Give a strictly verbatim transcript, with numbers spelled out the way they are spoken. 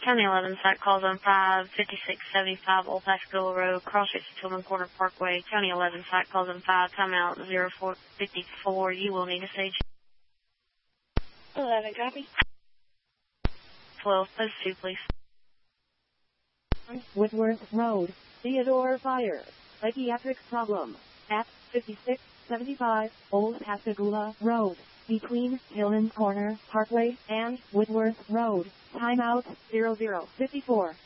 County eleven, site calls on five fifty-six seventy-five Old Pascagoula Road, crossroads to Tillman Corner Parkway. County eleven, site calls on five, timeout zero four fifty-four. You will need a stage. eleven, copy. twelve, post two, please. Whitworth Road, Theodore Fire, psychiatric problem, at fifty-six seventy-five Old Pascagoula Road, between Tillman Corner Parkway and Whitworth Road. Timeout zero zero fifty-four.